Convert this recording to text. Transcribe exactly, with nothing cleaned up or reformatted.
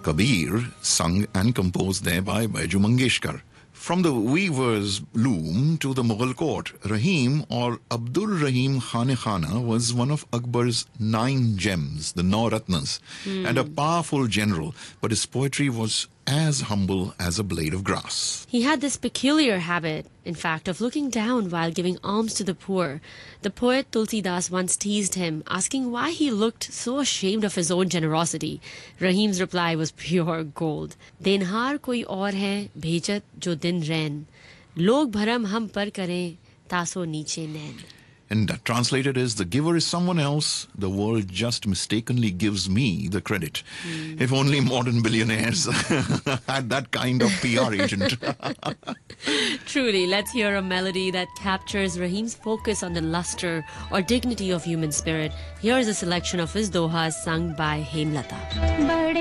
Kabir, sung and composed there by Baiju Mangeshkar. From the weaver's loom to the Mughal court, Rahim or Abdul Rahim Khane Khana was one of Akbar's nine gems, the Nau Ratnas, mm. and a powerful general, but his poetry was as humble as a blade of grass. He had this peculiar habit, in fact, of looking down while giving alms to the poor. The poet Tulsidas once teased him, asking why he looked so ashamed of his own generosity. Rahim's reply was pure gold. Denhar koi aur hai, bhejat jo din rain. Log bharam hum par kare, taso niche nain. And that translated is, the giver is someone else, the world just mistakenly gives me the credit. Mm. If only modern billionaires had that kind of P R agent. Truly, let's hear a melody that captures Rahim's focus on the luster or dignity of human spirit. Here's a selection of his dohas sung by Hemlata.